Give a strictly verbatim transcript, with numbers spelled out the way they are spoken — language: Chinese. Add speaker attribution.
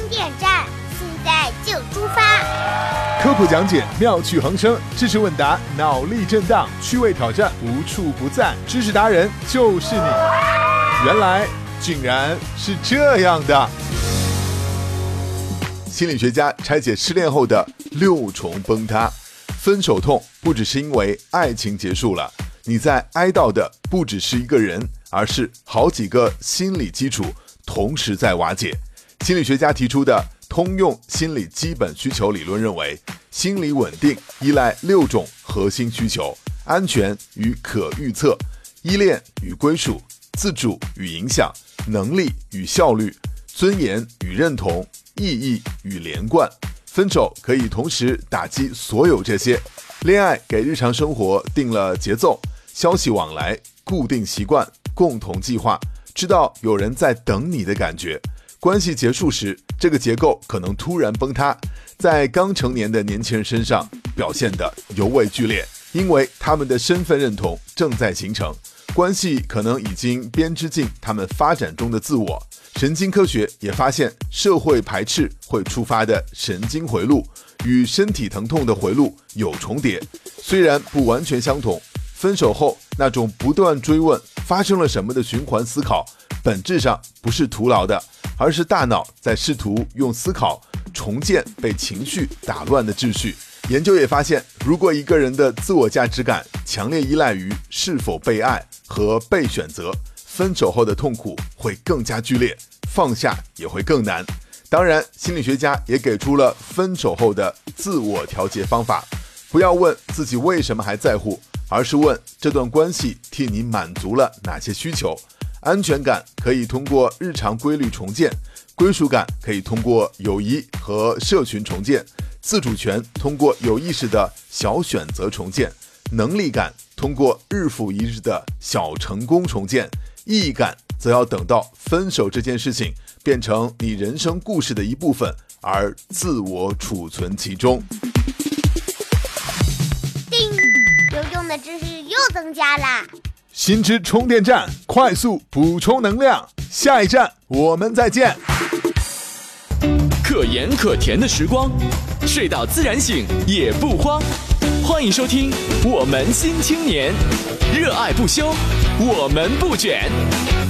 Speaker 1: 电站，现在就出发。
Speaker 2: 科普讲解，妙趣横生，知识问答，脑力震荡，趣味挑战，无处不在。知识达人就是你。原来竟然是这样的。心理学家拆解失恋后的六重崩塌。分手痛不只是因为爱情结束了，你在哀悼的不只是一个人，而是好几个心理基础同时在瓦解。心理学家提出的通用心理基本需求理论认为，心理稳定依赖六种核心需求：安全与可预测、依恋与归属、自主与影响、能力与效率、尊严与认同、意义与连贯。分手可以同时打击所有这些。恋爱给日常生活定了节奏，消息往来、固定习惯、共同计划，知道有人在等你的感觉。关系结束时，这个结构可能突然崩塌，在刚成年的年轻人身上表现得尤为剧烈，因为他们的身份认同正在形成，关系可能已经编织进他们发展中的自我。神经科学也发现，社会排斥会触发的神经回路与身体疼痛的回路有重叠，虽然不完全相同。分手后那种不断追问发生了什么的循环思考，本质上不是徒劳的，而是大脑在试图用思考重建被情绪打乱的秩序。研究也发现，如果一个人的自我价值感强烈依赖于是否被爱和被选择，分手后的痛苦会更加剧烈，放下也会更难。当然，心理学家也给出了分手后的自我调节方法。不要问自己为什么还在乎，而是问这段关系替你满足了哪些需求。安全感可以通过日常规律重建，归属感可以通过友谊和社群重建，自主权通过有意识的小选择重建，能力感通过日复一日的小成功重建，意义感则要等到分手这件事情变成你人生故事的一部分，而自我储存其中。
Speaker 1: 叮，有用的知识又增加啦！
Speaker 2: 心之充电站，快速补充能量。下一站我们再见。
Speaker 3: 可盐可甜的时光，睡到自然醒也不慌。欢迎收听我们新青年，热爱不休，我们不卷。